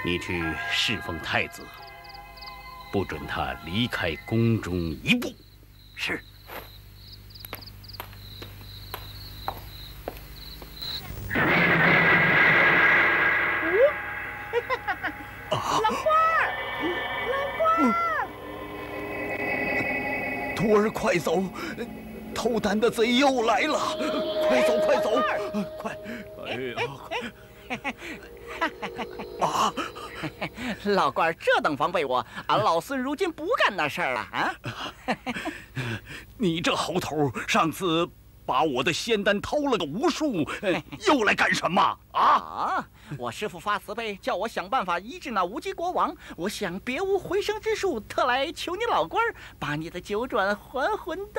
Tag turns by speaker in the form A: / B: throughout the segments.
A: 你去侍奉太子，不准他离开宫中一步。是。
B: 老官儿，老官儿，
C: 徒儿快走！偷丹的贼又来了！快走，快走，快！哎呀！啊！
B: 老官儿这等防备我，俺老孙如今不干那事儿了啊！
C: 你这猴头，上次把我的仙丹偷了个无数，又来干什么啊？
B: 我师父发慈悲，叫我想办法医治那无极国王。我想别无回生之术，特来求你老官儿把你的九转还魂丹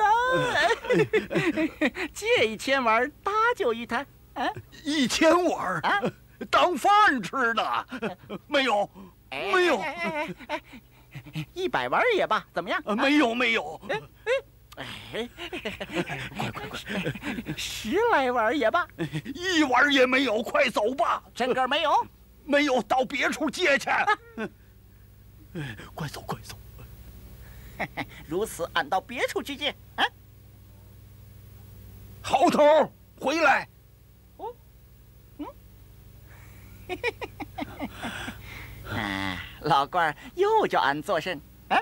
B: 借1000丸搭救一坛。啊
C: ，1000丸啊，当饭吃的？没有，没有。
B: 100丸也罢，怎么样？
C: 没有，没有。快
B: ！10来丸也罢
C: ，1丸也没有，快走吧！
B: 真个没有？
C: 没有，到别处借去。快走，快走！
B: 如此，俺到别处去借。啊！
C: 猴头，回来！
B: 哦，老官儿又叫俺做甚？啊！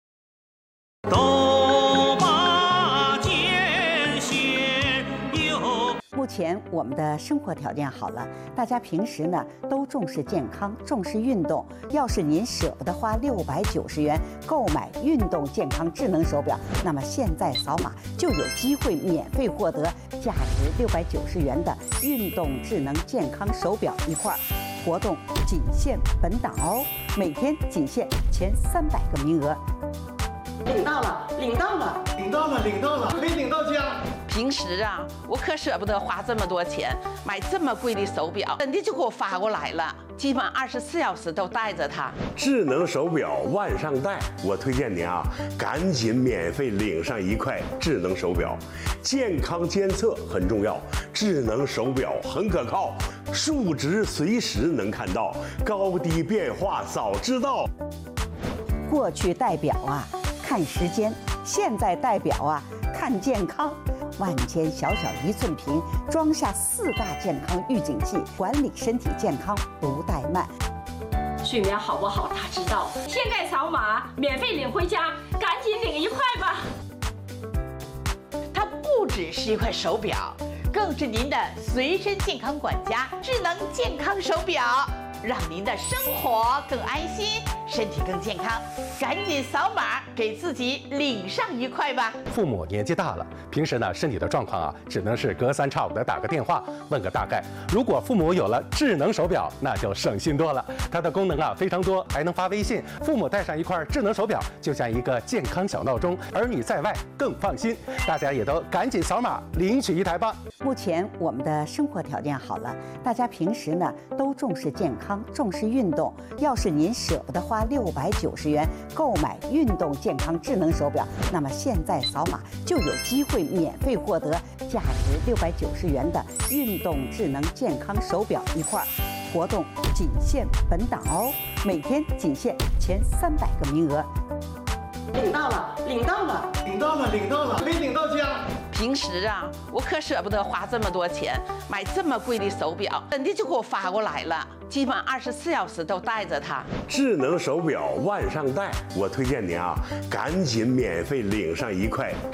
D: 目前我们的生活条件好了，大家平时呢都重视健康，重视运动。要是您舍不得花690元购买运动健康智能手表，那么现在扫码就有机会免费获得价值690元的运动智能健康手表一块。活动仅限本档哦，每天仅限前300个名额。
E: 领到了，领到了，领到了，领到了，可以领到家。
F: 平时啊，我可舍不得花这么多钱买这么贵的手表，真的就给我发过来了，基本24小时都带着它。
G: 智能手表万上带，我推荐您啊，赶紧免费领上一块智能手表。健康监测很重要，智能手表很可靠，数值随时能看到，高低变化早知道。
D: 过去戴表啊看时间，现在戴表啊看健康。万千小小1寸屏，装下4大健康预警器，管理身体健康不怠慢。
H: 睡眠好不好他知道，现在扫码免费领回家，赶紧领一块吧。
I: 它不只是一块手表，更是您的随身健康管家，智能健康手表，让您的生活更安心，身体更健康。赶紧扫码给自己领上一块吧。
J: 父母年纪大了，平时呢身体的状况啊，只能是隔3差5的打个电话问个大概。如果父母有了智能手表，那就省心多了。它的功能啊非常多，还能发微信。父母带上一块智能手表，就像一个健康小闹钟，儿女在外更放心。大家也都赶紧扫码领取一台吧。
D: 目前我们的生活条件好了，大家平时呢都重视健康，重视运动。要是您舍不得花690元购买运动健康智能手表，那么现在扫码就有机会免费获得价值690元的运动智能健康手表一块。活动仅限本档哦，每天仅限前300个名额。
E: 领到了，领到了，领到了，领到了，可以领到家。
F: 平时啊，我可舍不得花这么多钱买这么贵的手表，真的就给我发过来了，基本24小时都带着它。
G: 智能手表万上带，我推荐您啊，赶紧免费领上一块